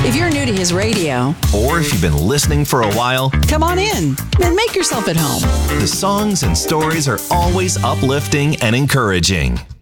If you're new to his radio, or if you've been listening for a while, come on in and make yourself at home. the songs and stories are always uplifting and encouraging.